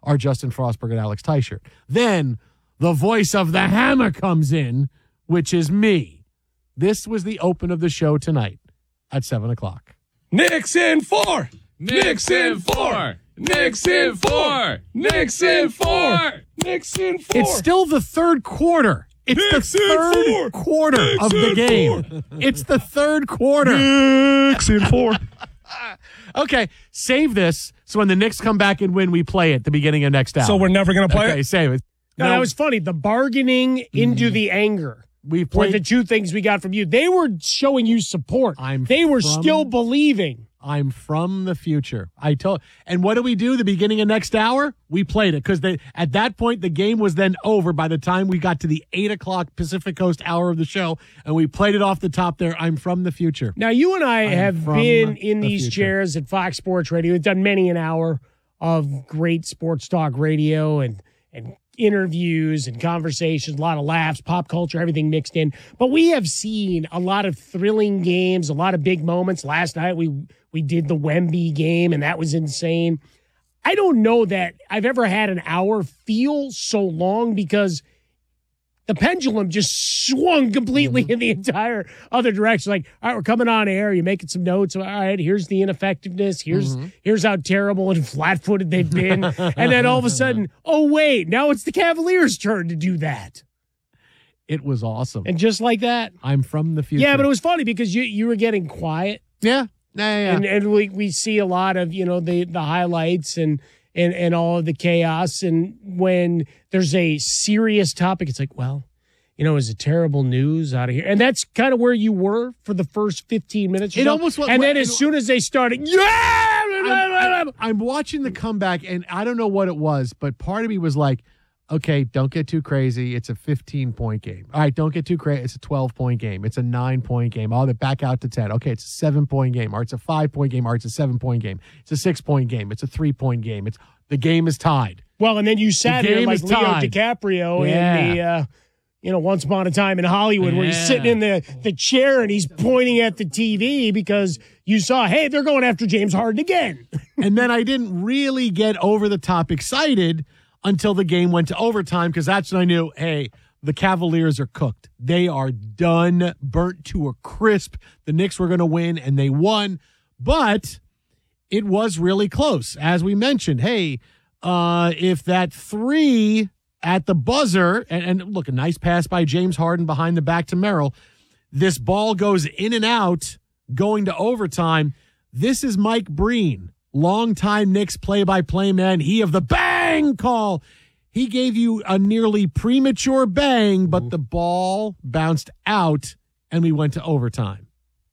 are Justin Frostberg and Alex Teichert. Then the voice of the Hammer comes in, which is me. This was the open of the show tonight at 7 o'clock. Knicks in 4. Knicks in 4. Knicks in 4. Knicks in 4. Knicks in 4. It's still the third quarter. It's Knicks the third quarter Knicks of the in game. It's the third quarter. Knicks in 4. Okay, save this so when the Knicks come back and win, we play it at the beginning of next hour. So we're never going to play Okay, it? save it. No, that was funny. The bargaining into the anger We were played. the two things we got from you. They were showing you support. They were still believing. I'm from the future. And what do we do? The beginning of next hour, we played it because at that point the game was then over by the time we got to the 8 o'clock Pacific Coast hour of the show, and we played it off the top there. I'm from the future. Now, you and I have from been in the these future. chairs at Fox Sports Radio. We've done many an hour of great sports talk radio and interviews and conversations, a lot of laughs, pop culture, everything mixed in. But we have seen a lot of thrilling games, a lot of big moments. Last night we did the Wemby game, and that was insane. I don't know that I've ever had an hour feel so long because the pendulum just swung completely in the entire other direction. Like, all right, we're coming on air. You're making some notes. All right, here's the ineffectiveness. Here's how terrible and flat-footed they've been. And then all of a sudden, oh, wait, now it's the Cavaliers' turn to do that. It was awesome. And just like that. I'm from the future. Yeah, but it was funny because you were getting quiet. Yeah. And we see a lot of, the highlights and all of the chaos. And when there's a serious topic, it's like, well, is it terrible news out of here? And that's kind of where you were for the first 15 minutes. It almost was. And then as soon as they started, I'm watching the comeback, and I don't know what it was, but part of me was like, okay, don't get too crazy. It's a 15-point game. All right, don't get too crazy. It's a 12-point game. It's a 9-point game. Oh, they're back out to 10. Okay, it's a 7-point game, or it's a 5-point game, or it's a 7-point game. It's a 6-point game. It's a 3-point game. The game is tied. Well, and then you sat here like Leo DiCaprio in the, Once Upon a Time in Hollywood, where he's sitting in the chair and he's pointing at the TV because you saw, hey, they're going after James Harden again. And then I didn't really get over the top excited until the game went to overtime, because that's when I knew, hey, the Cavaliers are cooked. They are done, burnt to a crisp. The Knicks were going to win, and they won. But it was really close. As we mentioned, hey, if that three at the buzzer, and look, a nice pass by James Harden behind the back to Merrill, this ball goes in and out, going to overtime. This is Mike Breen, longtime Knicks play-by-play man. He of the bang call. He gave you a nearly premature bang, but the ball bounced out, and we went to overtime.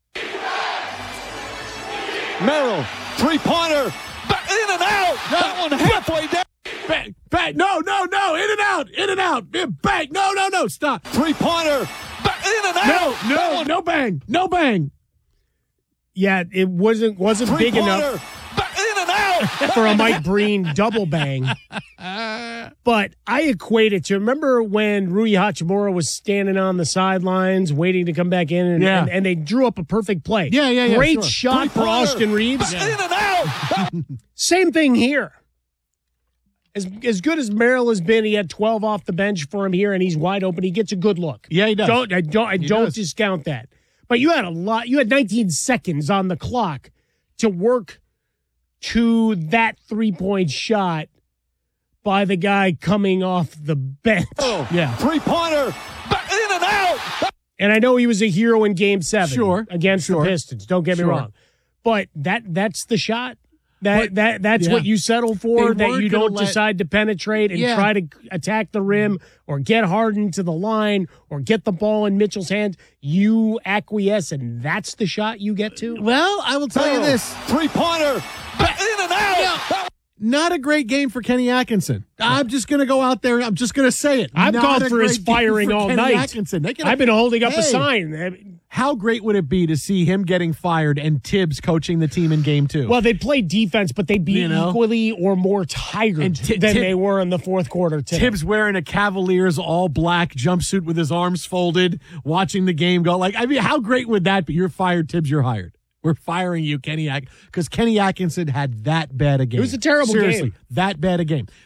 Merrill, three-pointer, in and out. That one halfway down. Bang, no, in and out, bang, no, stop. Three-pointer, in and out. No bang. Yeah, it wasn't big enough in and out for a Mike Breen double bang. But I equate it to, remember when Rui Hachimura was standing on the sidelines waiting to come back in and they drew up a perfect play. Yeah. Great Sure. shot for Austin Reeves. in and out. Same thing here. As good as Merrill has been, he had 12 off the bench for him here, and he's wide open. He gets a good look. Yeah, he does. I don't discount that. But you had a lot. You had 19 seconds on the clock to work to that 3-point shot by the guy coming off the bench. Yeah. Three-pointer, in and out. And I know he was a hero in Game 7 against the Pistons. Don't get me wrong. But that's the shot. That's what you settle for, that you don't decide to penetrate and try to attack the rim or get Harden to the line or get the ball in Mitchell's hands. You acquiesce, and that's the shot you get to? Well, I will tell you this. Three-pointer, in and out. Not a great game for Kenny Atkinson. I'm just going to go out there. I'm just going to say it. I've gone for his firing all night. Atkinson. I've been holding up a sign. How great would it be to see him getting fired and Tibbs coaching the team in Game 2? Well, they played defense, but they'd be equally or more tired than they were in the fourth quarter. Tibbs wearing a Cavaliers all-black jumpsuit with his arms folded, watching the game go. How great would that be? You're fired, Tibbs, you're hired. We're firing you, Kenny because Kenny Atkinson had that bad a game. It was a terrible game. Seriously, that bad a game.